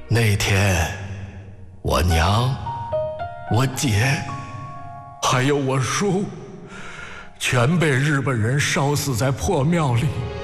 那天，我娘、我姐，还有我叔，全被日本人烧死在破庙里。